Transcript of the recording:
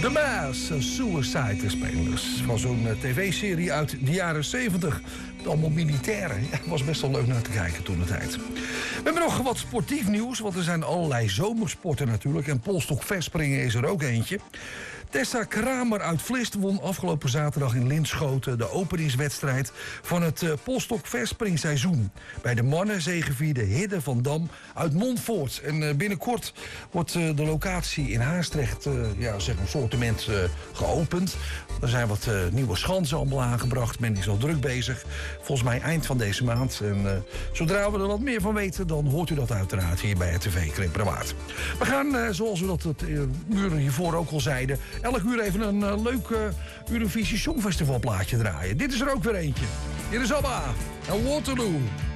The Mass Suicide spelers van zo'n tv-serie uit de jaren 70. Allemaal militairen. Ja, was best wel leuk naar te kijken toen de tijd. We hebben nog wat sportief nieuws, want er zijn allerlei zomersporten natuurlijk. En polstokverspringen is er ook eentje. Tessa Kramer uit Vlist won afgelopen zaterdag in Linschoten de openingswedstrijd van het polstokverspringseizoen. Bij de mannen zegevierde Hidde van Dam uit Montfort. En binnenkort wordt de locatie in Haastrecht een sortiment geopend. Er zijn wat nieuwe schansen allemaal aangebracht. Men is al druk bezig. Volgens mij eind van deze maand. En zodra we er wat meer van weten, dan hoort u dat uiteraard hier bij het TV Krimperwaard. We gaan, zoals we dat het uur hiervoor ook al zeiden, elk uur even een leuk Eurovisie Songfestival plaatje draaien. Dit is er ook weer eentje. Hier is ABBA en Waterloo.